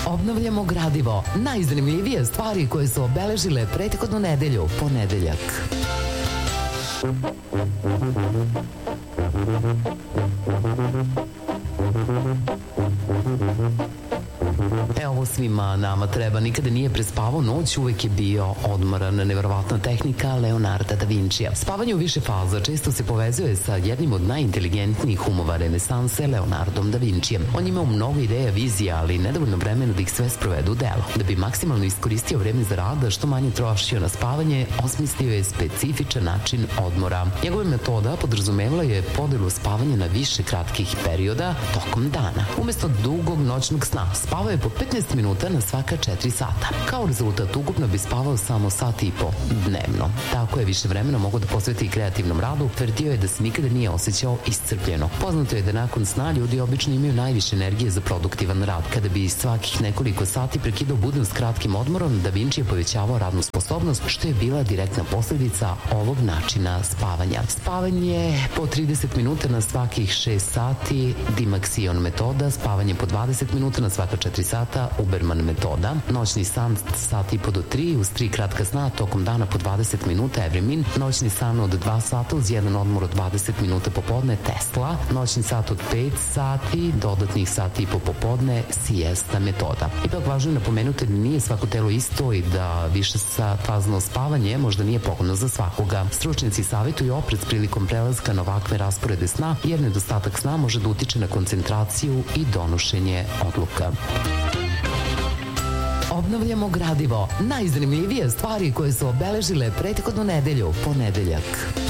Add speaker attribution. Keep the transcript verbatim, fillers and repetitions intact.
Speaker 1: Obnavljamo gradivo. Najzanimljivije stvari koje su obeležile prethodnu nedelju, ponedeljak. E, ovo svima nama treba. Nikada nije prespavao noć, uvek je bio odmoran. Neverovatna tehnika Leonarda da Vincija. Spavanje u više faza često se povezuje sa jednim od najinteligentnijih umova renesanse, Leonardom da Vincijem. On je imao mnogo ideja, vizija, ali nedovoljno vremena da ih sve sprovedu u delo. Da bi maksimalno iskoristio vreme za rad, što manje trošio na spavanje, osmislio je specifičan način odmora. Njegova metoda podrazumevala je podelu spavanja na više kratkih perioda tokom dana. Umesto dugog noćnog sna, spavao je po petnaest minuta na svaka četiri sata. Kao rezultat, ukupno bi spavao samo sat i po dnevno. Tako je više vremena mogao da posveti i kreativnom radu. Tvrdio je da se nikada nije osjećao iscrpljeno. Poznato je da nakon sna ljudi obično imaju najviše energije za produktivan rad. Kada bi svakih nekoliko sati prekidao budno s kratkim odmorom, Da Vinci je povećavao radnu sposobnost, što je bila direktna posledica ovog načina spavanja. Spavanje po trideset minuta na svakih šest sati, Dimaxion metoda, spavanje po dvadeset minuta na svaka četiri sata, Uberman metoda, noćni san sat i po do tri, uz tri kratka sna tokom dana po dvadeset minuta, Evremin, noćni san od dva sata uz jedan odmor od dvadeset minuta popodne, Tesla, noćni sat od pet sati, dodatnih sati i po popodne, Siesta metoda. Ipak važno je napomenuti da nije svako telo isto i da više fazno spavanje možda nije pogodno za svakoga. Stručnjaci savjetuju oprez prilikom prelaska na ovakve rasporede sna, jer nedostatak sna može da utiče na koncentraciju i donošenje odluka. Obnavljamo gradivo. Najzanimljivije stvari koje su obeležile prethodnu nedelju, ponedeljak.